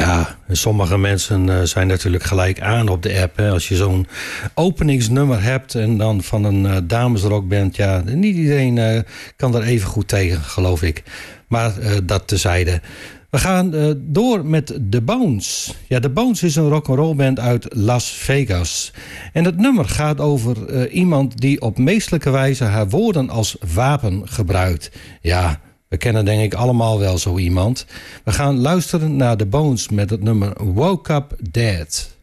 Ja, sommige mensen zijn natuurlijk gelijk aan op de app. Hè. Als je zo'n openingsnummer hebt en dan van een damesrock bent... ja, niet iedereen kan er even goed tegen, geloof ik. Maar dat tezijde. We gaan door met The Bones. Ja, The Bones is een rock'n'roll band uit Las Vegas. En het nummer gaat over iemand die op meestelijke wijze haar woorden als wapen gebruikt. Ja, we kennen denk ik allemaal wel zo iemand. We gaan luisteren naar The Bones met het nummer Woke Up Dead.